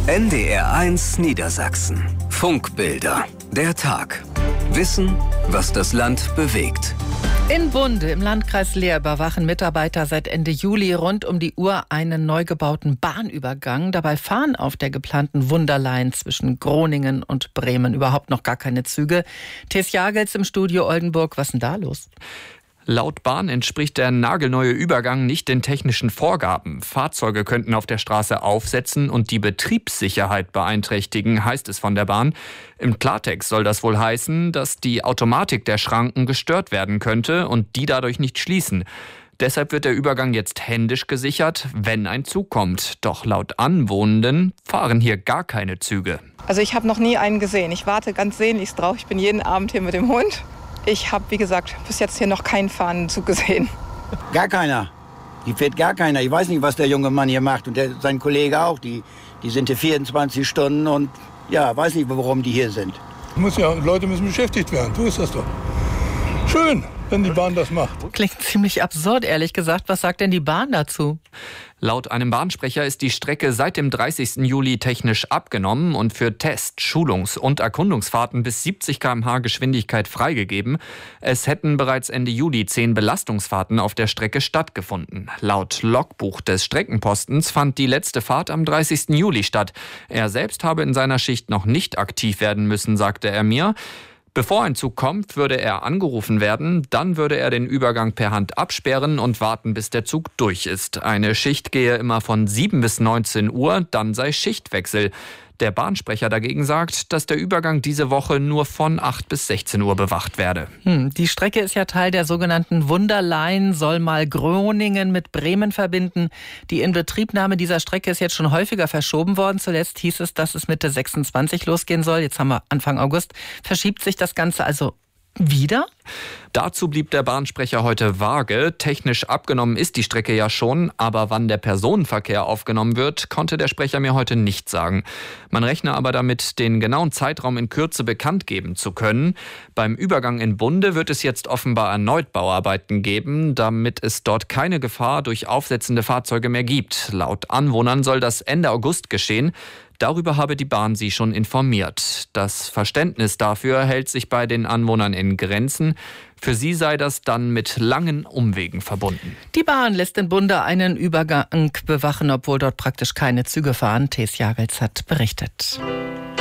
NDR1 Niedersachsen. Funkbilder. Der Tag. Wissen, was das Land bewegt. In Bunde im Landkreis Leer überwachen Mitarbeiter seit Ende Juli rund um die Uhr einen neu gebauten Bahnübergang. Dabei fahren auf der geplanten Wunderline zwischen Groningen und Bremen überhaupt noch gar keine Züge. Thes Jagels im Studio Oldenburg. Was ist denn da los? Laut Bahn entspricht der nagelneue Übergang nicht den technischen Vorgaben. Fahrzeuge könnten auf der Straße aufsetzen und die Betriebssicherheit beeinträchtigen, heißt es von der Bahn. Im Klartext soll das wohl heißen, dass die Automatik der Schranken gestört werden könnte und die dadurch nicht schließen. Deshalb wird der Übergang jetzt händisch gesichert, wenn ein Zug kommt. Doch laut Anwohnenden fahren hier gar keine Züge. Also ich habe noch nie einen gesehen. Ich warte ganz sehnlichst drauf. Ich bin jeden Abend hier mit dem Hund. Ich habe, wie gesagt, bis jetzt hier noch keinen fahrenden Zug gesehen. Gar keiner. Hier fährt gar keiner. Ich weiß nicht, was der junge Mann hier macht. Und sein Kollege auch. Die sind hier 24 Stunden und ja, weiß nicht, warum die hier sind. Leute müssen beschäftigt werden. So ist das doch. Schön, wenn die Bahn das macht. Klingt ziemlich absurd, ehrlich gesagt. Was sagt denn die Bahn dazu? Laut einem Bahnsprecher ist die Strecke seit dem 30. Juli technisch abgenommen und für Test-, Schulungs- und Erkundungsfahrten bis 70 km/h Geschwindigkeit freigegeben. Es hätten bereits Ende Juli 10 Belastungsfahrten auf der Strecke stattgefunden. Laut Logbuch des Streckenpostens fand die letzte Fahrt am 30. Juli statt. Er selbst habe in seiner Schicht noch nicht aktiv werden müssen, sagte er mir. Bevor ein Zug kommt, würde er angerufen werden, dann würde er den Übergang per Hand absperren und warten, bis der Zug durch ist. Eine Schicht gehe immer von 7 bis 19 Uhr, dann sei Schichtwechsel. Der Bahnsprecher dagegen sagt, dass der Übergang diese Woche nur von 8 bis 16 Uhr bewacht werde. Die Strecke ist ja Teil der sogenannten Wunderline, soll mal Groningen mit Bremen verbinden. Die Inbetriebnahme dieser Strecke ist jetzt schon häufiger verschoben worden. Zuletzt hieß es, dass es Mitte 26 losgehen soll. Jetzt haben wir Anfang August. Verschiebt sich das Ganze also wieder? Dazu blieb der Bahnsprecher heute vage. Technisch abgenommen ist die Strecke ja schon, aber wann der Personenverkehr aufgenommen wird, konnte der Sprecher mir heute nicht sagen. Man rechne aber damit, den genauen Zeitraum in Kürze bekannt geben zu können. Beim Übergang in Bunde wird es jetzt offenbar erneut Bauarbeiten geben, damit es dort keine Gefahr durch aufsetzende Fahrzeuge mehr gibt. Laut Anwohnern soll das Ende August geschehen. Darüber habe die Bahn sie schon informiert. Das Verständnis dafür hält sich bei den Anwohnern in Grenzen. Für sie sei das dann mit langen Umwegen verbunden. Die Bahn lässt in Bunde einen Übergang bewachen, obwohl dort praktisch keine Züge fahren. Thes Jagels hat berichtet.